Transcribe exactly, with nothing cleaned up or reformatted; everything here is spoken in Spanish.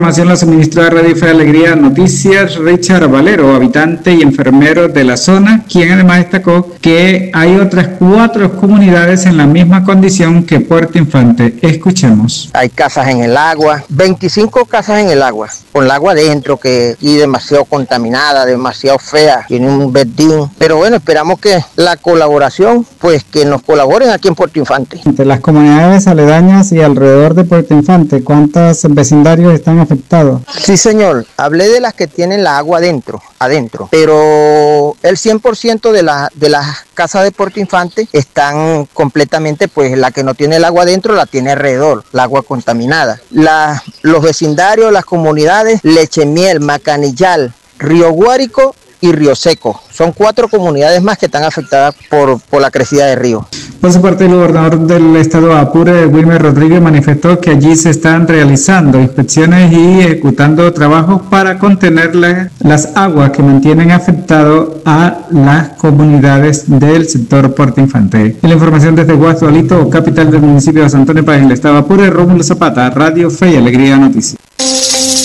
Información la suministró a Radio Fe y Alegría Noticias Richard Valero, habitante y enfermero de la zona, quien además destacó que hay otras cuatro comunidades en la misma condición que Puerto Infante. Escuchemos. Hay casas en el agua, veinticinco casas en el agua, con el agua adentro, que y demasiado contaminada, demasiado fea, tiene un verdín. Pero bueno, esperamos que la colaboración, pues que nos colaboren aquí en Puerto Infante. Entre las comunidades aledañas y alrededor de Puerto Infante, ¿cuántos vecindarios están afectados? Sí, señor, hablé de las que tienen la agua adentro, adentro, pero el cien por ciento de, la, de las casas de Puerto Infante están completamente, pues la que no tiene el agua adentro la tiene alrededor, la agua contaminada. La, los vecindarios, las comunidades, Lechemiel, Macanillal, Río Guárico y Río Seco. Son cuatro comunidades más que están afectadas por, por la crecida del río. Por su parte, el gobernador del estado Apure, Wilmer Rodríguez, manifestó que allí se están realizando inspecciones y ejecutando trabajos para contener la, las aguas que mantienen afectado a las comunidades del sector Puerto Infante. En la información desde Guastualito, capital del municipio de San Antonio Páez, en el estado Apure, Rómulo Zapata, Radio Fe y Alegría Noticias.